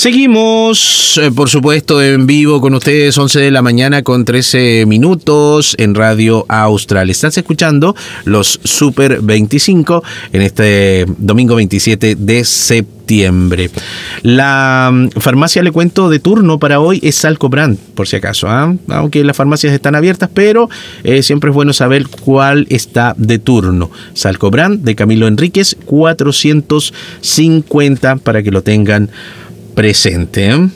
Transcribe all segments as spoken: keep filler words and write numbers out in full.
Seguimos, eh, por supuesto, en vivo con ustedes, once de la mañana con trece minutos en Radio Austral. Estás escuchando los Super veinticinco en este domingo veintisiete de septiembre. La um, farmacia, le cuento, de turno para hoy es Salcobrand, por si acaso, ¿eh? Aunque las farmacias están abiertas, pero eh, siempre es bueno saber cuál está de turno. Salcobrand de Camilo Enríquez, cuatrocientos cincuenta, para que lo tengan presente. ¿eh?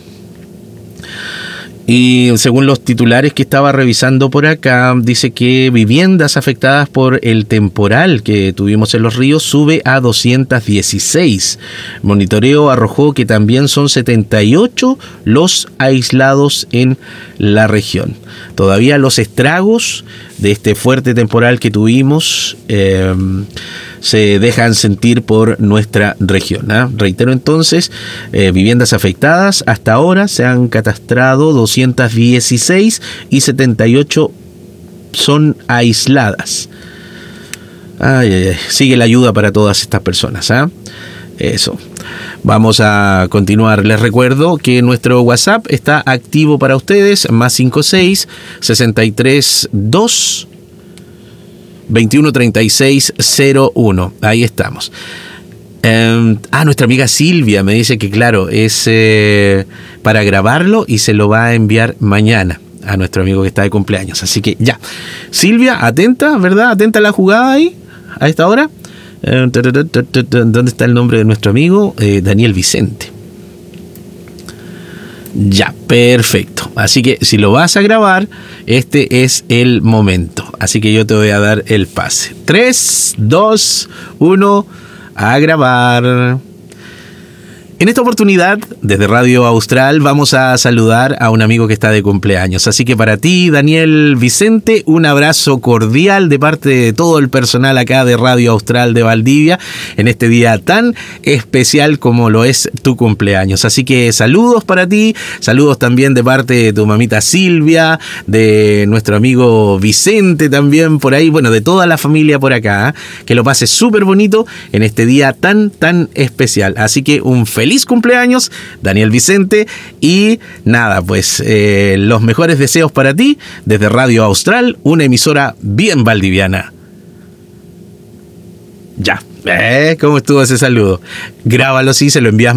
Y según los titulares que estaba revisando por acá, dice que viviendas afectadas por el temporal que tuvimos en Los Ríos sube a doscientos dieciséis. Monitoreo arrojó que también son setenta y ocho los aislados en la región. Todavía los estragos de este fuerte temporal que tuvimos eh, se dejan sentir por nuestra región. ¿eh? Reitero entonces, eh, viviendas afectadas, hasta ahora se han catastrado doscientos dieciséis y setenta y ocho son aisladas. Ay, ay, ay. Sigue la ayuda para todas estas personas. ¿eh? Eso. Vamos a continuar. Les recuerdo que nuestro WhatsApp está activo para ustedes, más cincuenta y seis, sesenta y tres, dos, veintiuno, treinta y seis, cero uno. Ahí estamos. Eh, ah, nuestra amiga Silvia me dice que, claro, es eh, para grabarlo y se lo va a enviar mañana a nuestro amigo que está de cumpleaños. Así que ya. Silvia, atenta, ¿verdad? Atenta a la jugada ahí, a esta hora. Eh, ¿Dónde está el nombre de nuestro amigo? Eh, Daniel Vicente. Ya, perfecto. Así que si lo vas a grabar, este es el momento. Así que yo te voy a dar el pase. tres, dos, uno, a grabar. En esta oportunidad, desde Radio Austral, vamos a saludar a un amigo que está de cumpleaños. Así que para ti, Daniel Vicente, un abrazo cordial de parte de todo el personal acá de Radio Austral de Valdivia, en este día tan especial como lo es tu cumpleaños. Así que saludos para ti, saludos también de parte de tu mamita Silvia, de nuestro amigo Vicente también por ahí, bueno, de toda la familia por acá. ¿eh? Que lo pases súper bonito en este día tan, tan especial. Así que un feliz Feliz cumpleaños, Daniel Vicente, y nada, pues eh, los mejores deseos para ti desde Radio Austral, una emisora bien valdiviana. Ya, ¿eh? ¿Cómo estuvo ese saludo? Grábalo, sí, se lo envías